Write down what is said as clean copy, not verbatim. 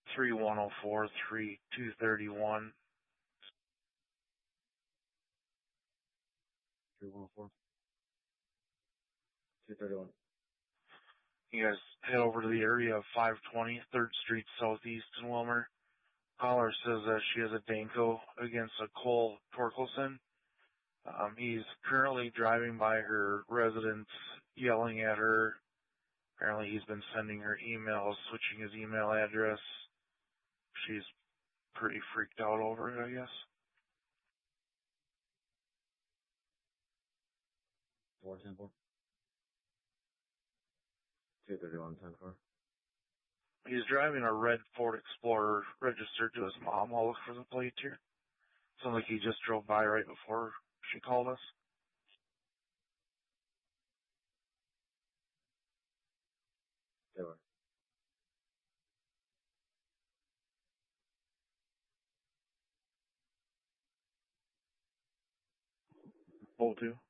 3104 3231. 3104 231. You guys head over to the area of 520 3rd Street Southeast in Wilmer. Caller says that she has a Danko against a Cole Torkelson. He's currently driving by her residence, yelling at her. Apparently he's been sending her emails, switching his email address. She's pretty freaked out over it, I guess. 410 231 He's driving a red Ford Explorer registered to his mom. I'll look for the plate here. Sounds like he just drove by right before she called us. Taylor. 02.